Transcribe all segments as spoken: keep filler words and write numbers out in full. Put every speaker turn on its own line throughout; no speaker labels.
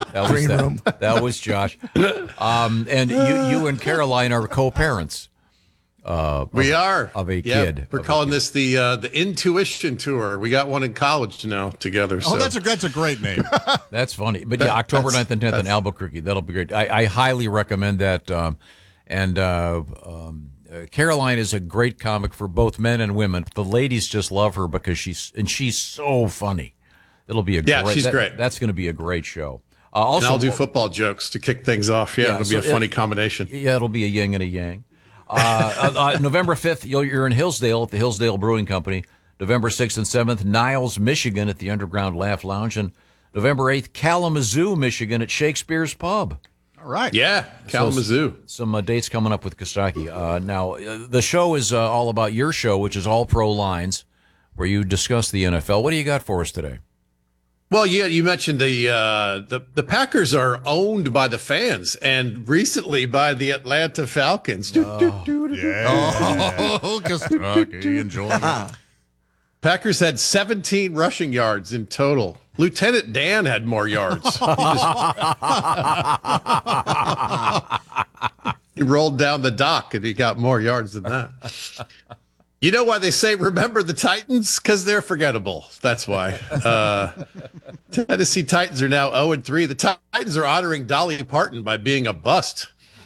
That was
Green
that,
room.
that was Josh. Um, and you, you and Caroline are co-parents. Uh,
we
of,
are
of a
yep.
kid.
We're
of
calling this the uh, the Intuition Tour. We got one in college now together.
Oh,
so.
that's a that's a great name.
That's funny. But yeah, October ninth and tenth in Albuquerque. That'll be great. I, I highly recommend that. Um, and uh, um, uh, Caroline is a great comic for both men and women. The ladies just love her because she's and she's so funny. It'll be a
yeah,
great,
she's
that,
great.
That's going to be a great show. Uh, also,
and I'll do football jokes to kick things off. Yeah,
Yeah,
it'll
so
be a funny
it-
combination.
Yeah, it'll be a yin and a yang. Uh, uh, uh, November fifth, you're, you're in Hillsdale at the Hillsdale Brewing Company. November sixth and seventh, Niles, Michigan at the Underground Laugh Lounge. And November eighth, Kalamazoo, Michigan at Shakespeare's Pub.
All right.
Yeah, Kalamazoo.
So, some uh, dates coming up with Kostaki. Uh, now, uh, the show is uh, all about your show, which is All Pro Lines, where you discuss the N F L. What do you got for us today?
Well, yeah, you mentioned the uh, the the Packers are owned by the fans, and recently by the Atlanta Falcons.
Yeah. Oh, Kentucky, enjoy it.
Packers had seventeen rushing yards in total. Lieutenant Dan had more yards. He, just- he rolled down the dock and he got more yards than that. You know why they say remember the Titans? Because they're forgettable. That's why. Uh, Tennessee Titans are now oh and three. The Titans are honoring Dolly Parton by being a bust.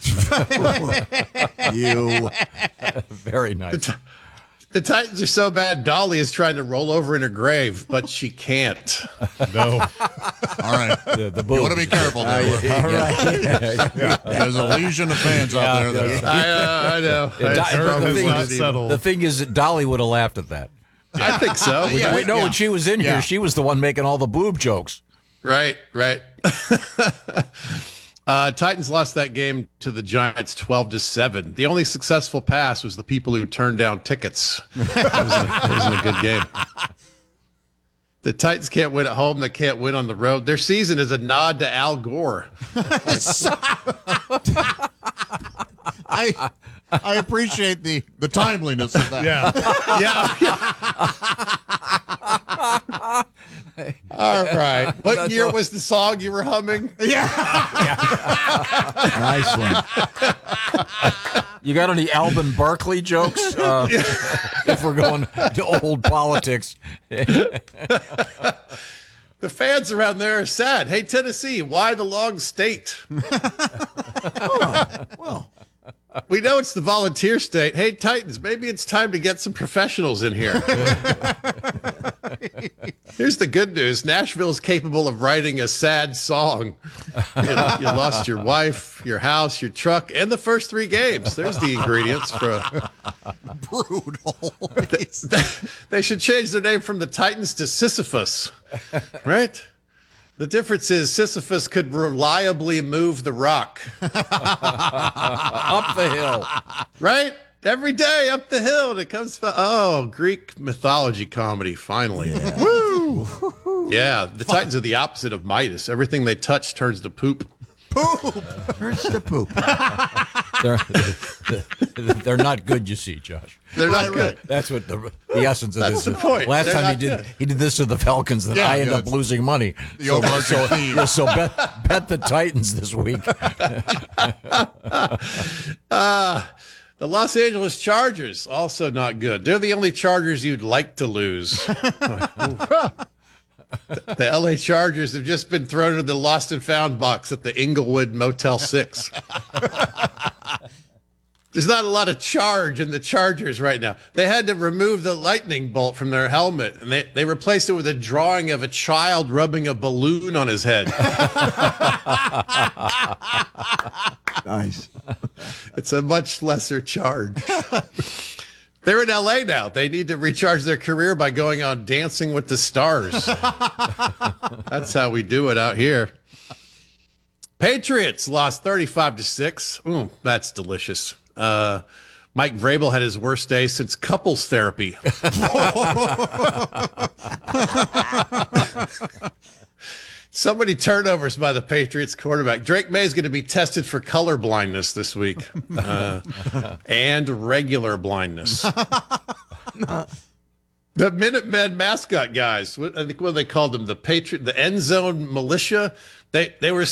You.
Very nice.
The, t- the Titans are so bad, Dolly is trying to roll over in her grave, but she can't.
No. All right.
The, the
You want to be careful there.
All right.
Yeah. There's a legion of fans out there. That,
I, uh, I know.
Yeah,
I,
Di-
Herb
the,
is
thing,
not
is-
settled.
the thing is that Dolly would have laughed at that.
I think so.
Yeah.
Wait, no, when she was in
Yeah.
here, she was the one making all the boob jokes.
Right, right. uh, Titans lost that game to the Giants twelve to seven. The only successful pass was the people who turned down tickets. That wasn't, that wasn't a good game. The Titans can't win at home. They can't win on the road. Their season is a nod to Al Gore.
I I appreciate the the timeliness of that.
Yeah. yeah. All right. What
That's
year
all-
was the song you were humming?
Nice one.
You got any Alvin Barkley jokes? Uh, if we're going to old politics.
The fans around there are sad. Hey, Tennessee, why the long state?
Well,
We know it's the volunteer state. Hey, Titans, maybe it's time to get some professionals in here. Here's the good news. Nashville is capable of writing a sad song. You, know, you lost your wife, your house, your truck, and the first three games. There's the ingredients for a...
Brutal.
They should change their name from the Titans to Sisyphus, right? The difference is Sisyphus could reliably move the rock.
Up the hill.
Right? Every day up the hill, and it comes from, oh, Greek mythology comedy, finally. Yeah. Woo! Yeah, the Titans are the opposite of Midas. Everything they touch turns to poop.
hurts the poop.
They're, they're not good, you see, Josh.
They're not good.
That's what the, the essence of
That's
this
the
is.
point.
Last
They're
time he
not
did
good.
he did this to the Falcons, that
Yeah,
I end
yeah,
up losing money.
The
So,
overarching
so,
theme.
yeah, so bet, bet the Titans this week.
Uh, the Los Angeles Chargers, also not good. They're the only Chargers you'd like to lose. The L A Chargers have just been thrown into the lost and found box at the Inglewood Motel six. There's not a lot of charge in the Chargers right now. They had to remove the lightning bolt from their helmet, and they, they replaced it with a drawing of a child rubbing a balloon on his head.
Nice.
It's a much lesser charge. They're in L A now. They need to recharge their career by going on Dancing with the Stars. That's how we do it out here. Patriots lost thirty-five to six. Ooh, that's delicious. Uh, Mike Vrabel had his worst day since couples therapy. So many turnovers by the Patriots quarterback. Drake May is going to be tested for color blindness this week, uh, and regular blindness. The Minutemen mascot guys, what, I think what they called them, the Patriot, the end zone militia. They they were